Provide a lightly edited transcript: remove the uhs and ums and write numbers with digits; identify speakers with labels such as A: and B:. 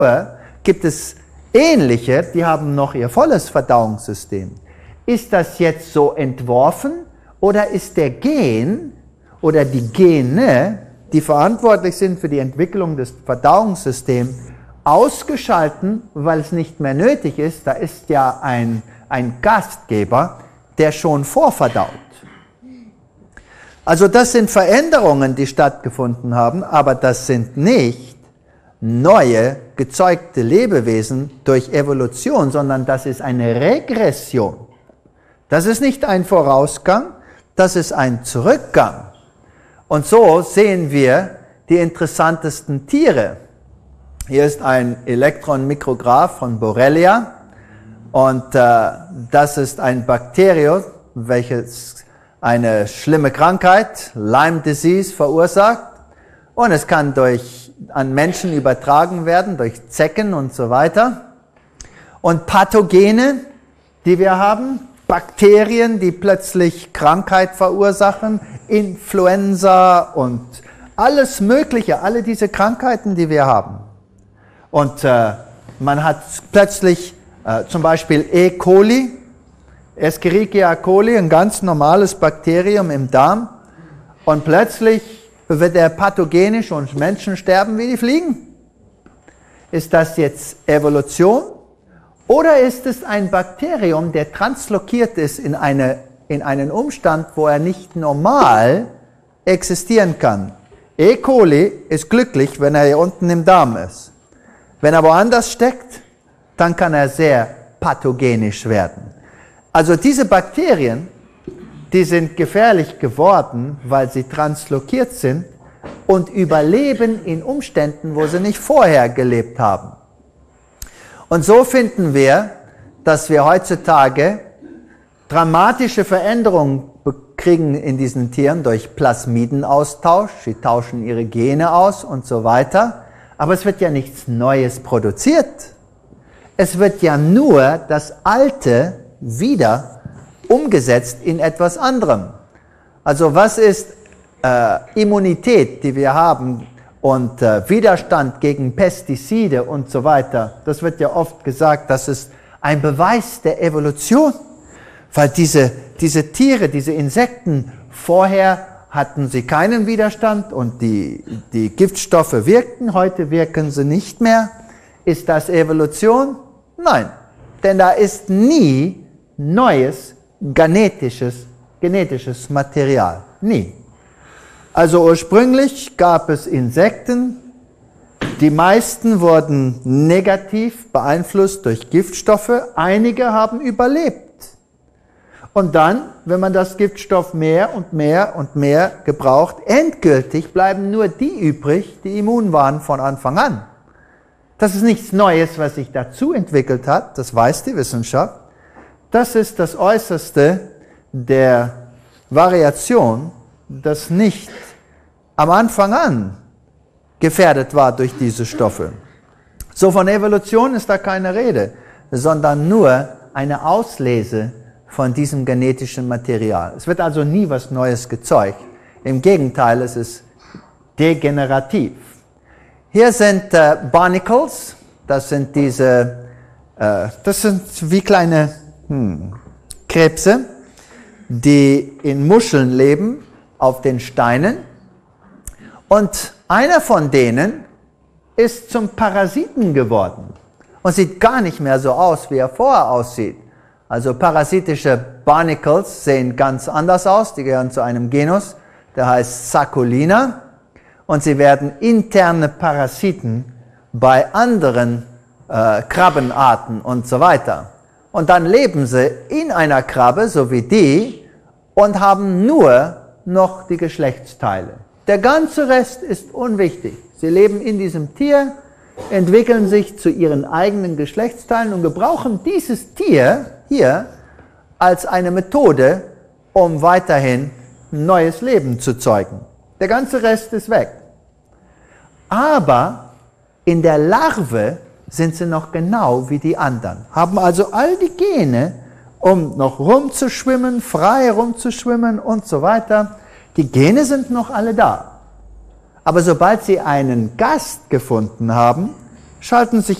A: gibt es ähnliche, die haben noch ihr volles Verdauungssystem. Ist das jetzt so entworfen oder ist der Gen oder die Gene, die verantwortlich sind für die Entwicklung des Verdauungssystems, ausgeschalten, weil es nicht mehr nötig ist? Da ist ja ein Gastgeber, der schon vorverdaut. Also das sind Veränderungen, die stattgefunden haben, aber das sind nicht neue, gezeugte Lebewesen durch Evolution, sondern das ist eine Regression. Das ist nicht ein Vorausgang, das ist ein Zurückgang. Und so sehen wir die interessantesten Tiere. Hier ist ein Elektronenmikrograph von Borrelia und das ist ein Bakterium, welches eine schlimme Krankheit, Lyme Disease, verursacht. Und es kann an Menschen übertragen werden, durch Zecken und so weiter. Und Pathogene, die wir haben, Bakterien, die plötzlich Krankheit verursachen, Influenza und alles Mögliche, alle diese Krankheiten, die wir haben. Und man hat plötzlich zum Beispiel E. coli, Escherichia coli, ein ganz normales Bakterium im Darm. Und plötzlich wird er pathogenisch und Menschen sterben wie die Fliegen. Ist das jetzt Evolution? Oder ist es ein Bakterium, der translokiert ist in einen Umstand, wo er nicht normal existieren kann? E. coli ist glücklich, wenn er hier unten im Darm ist. Wenn er woanders steckt, dann kann er sehr pathogenisch werden. Also diese Bakterien, die sind gefährlich geworden, weil sie translokiert sind und überleben in Umständen, wo sie nicht vorher gelebt haben. Und so finden wir, dass wir heutzutage dramatische Veränderungen kriegen in diesen Tieren durch Plasmidenaustausch. Sie tauschen ihre Gene aus und so weiter. Aber es wird ja nichts Neues produziert. Es wird ja nur das Alte wieder umgesetzt in etwas anderem. Also was ist Immunität, die wir haben, und Widerstand gegen Pestizide und so weiter? Das wird ja oft gesagt, das ist ein Beweis der Evolution, weil diese Tiere, diese Insekten, vorher hatten sie keinen Widerstand und die Giftstoffe wirkten, heute wirken sie nicht mehr. Ist das Evolution? Nein, denn da ist nie neues genetisches Material. Nie. Also ursprünglich gab es Insekten, die meisten wurden negativ beeinflusst durch Giftstoffe, einige haben überlebt. Und dann, wenn man das Giftstoff mehr und mehr und mehr gebraucht, endgültig bleiben nur die übrig, die immun waren von Anfang an. Das ist nichts Neues, was sich dazu entwickelt hat, das weiß die Wissenschaft. Das ist das Äußerste der Variation, das nicht am Anfang an gefährdet war durch diese Stoffe. So von Evolution ist da keine Rede, sondern nur eine Auslese von diesem genetischen Material. Es wird also nie was Neues gezeugt. Im Gegenteil, es ist degenerativ. Hier sind Barnacles, das sind wie kleine Krebse, die in Muscheln leben, auf den Steinen. Und einer von denen ist zum Parasiten geworden und sieht gar nicht mehr so aus, wie er vorher aussieht. Also parasitische Barnacles sehen ganz anders aus, die gehören zu einem Genus, der heißt Sacculina, und sie werden interne Parasiten bei anderen Krabbenarten und so weiter. Und dann leben sie in einer Krabbe, so wie die, und haben nur noch die Geschlechtsteile. Der ganze Rest ist unwichtig. Sie leben in diesem Tier, entwickeln sich zu ihren eigenen Geschlechtsteilen und gebrauchen dieses Tier hier als eine Methode, um weiterhin neues Leben zu zeugen. Der ganze Rest ist weg. Aber in der Larve sind sie noch genau wie die anderen, haben also all die Gene, um noch rumzuschwimmen, frei rumzuschwimmen und so weiter. Die Gene sind noch alle da. Aber sobald sie einen Gast gefunden haben, schalten sich